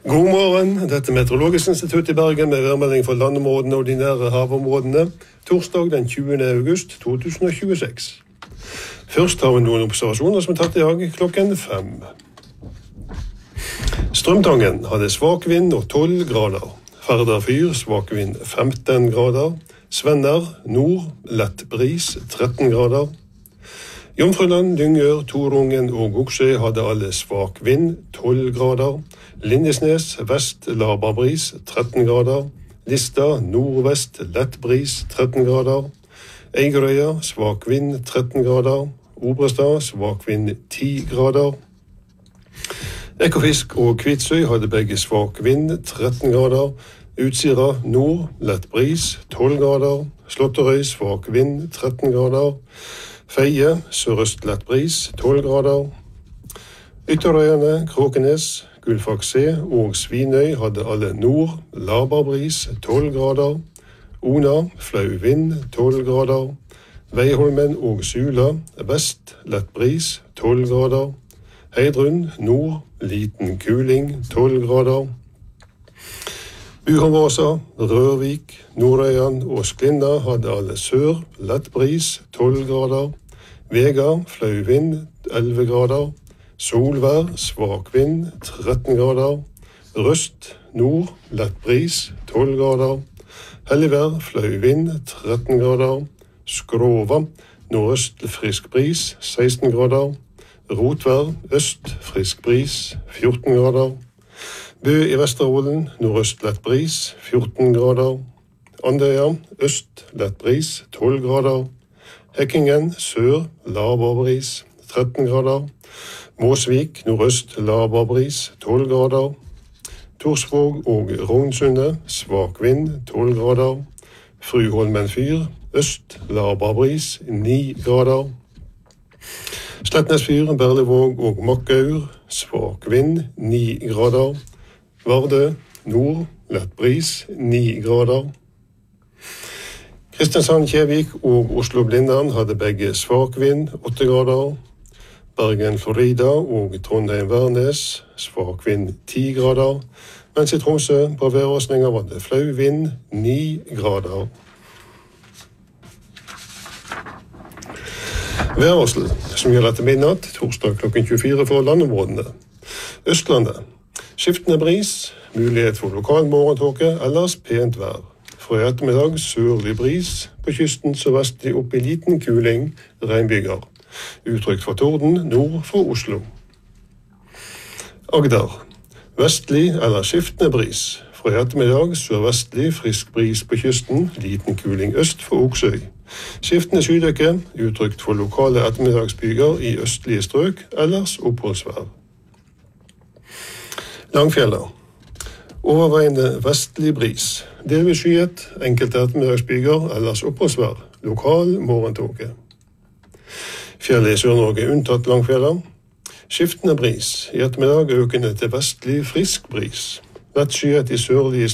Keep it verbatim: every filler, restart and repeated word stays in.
God morgen, dette er Meteorologisk institutt i Bergen med værmelding for landområdene og de nære havområdene, torsdag den tjuende august to tusen og tjueseks. Først har vi noen observasjoner som er tatt i dag klokken fem. Strømtangen hadde svak vind og tolv grader. Færder fyr, svak vind femten grader. Svenner, nord, lett bris tretten grader. Jomfruland, Lyngør, Torungen og Goksøy hadde alle svak vind, tolv grader. Lindesnes, vest, laber bris, tretten grader. Lista, nordvest, lett bris, tretten grader. Eigerøya, svak vind, tretten grader. Obrestad, svak vind, ti grader. Ekofisk og Kvitsøy hadde begge svak vind, tretten grader. Utsira, nord, lett bris, tolv grader. Slåtterøy, svak vind, tretten grader. Feie, sørøst lett bris, tolv grader. Ytterøyene, Kråkenes, Gullfaks C og Svinøy hadde alle nord, laber bris, tolv grader. Ona, flau vind, tolv grader. Veiholmen og Sula, vest, lett bris, tolv grader. Heidrun, nord, liten kuling, tolv grader. Buhavåsa, Rørvik, Nordøyan og Sklinda hadde alle sør, lett bris, tolv grader. Vega, flau vind, elleve grader. Solvær, svak vind, tretten grader. Røst, nord, lett bris, tolv grader. Helligvær, flau vind, tretten grader. Skrova, nordøst frisk bris, seksten grader. Rotvær, øst frisk bris, fjorten grader. Bø i Vesterålen, nordøst lett bris, fjorten grader. Andøya, øst lett bris, tolv grader. Hekkingen, sør, laber bris, tretten grader. Måsvik, nordøst, laber bris, tolv grader. Torsvåg og Rognsundet, svak vind, tolv grader. Fruholmen fyr, øst, laber bris, ni grader. Slettnes fyr, Berlevåg og Makkaur, svak vind, ni grader. Vardø, nord, lett bris, ni grader. Kristiansand, Kjevik og Oslo-Blindern hadde begge svak vind, åtte grader. Bergen, Florida og Trondheim-Værnes, svak vind, ti grader. Mens i Tromsø på væråsninger var det flau vind, ni grader. Væråsel, som gjelder til midnatt, torsdag klokken tjuefire for landområdene. Østlandet, skiftende bris, mulighet for lokal morgentåke, ellers pent vær. For i ettermiddag sørlig bris, på kysten så vestlig opp i liten kuling, regnbyger. Utrygt for torden, nord for Oslo. Agder, vestlig eller skiftende bris. For i ettermiddag sørvestlig frisk bris på kysten, liten kuling øst for Oksøy. Skiftende skydekke, utrygt for lokale ettermiddagsbyger i østlige strøk, ellers oppholdsvær. Langfjellet, overveiende vestlig bris. Delvis skyet, enkelte ettermiddagsbyger, ellers oppholdsvær. Lokal morgentåke. Fjellet i Sør-Norge unntatt Langfjellet. Skiftende bris. I ettermiddag økende til vestlig frisk bris. Lett skyet i sørlige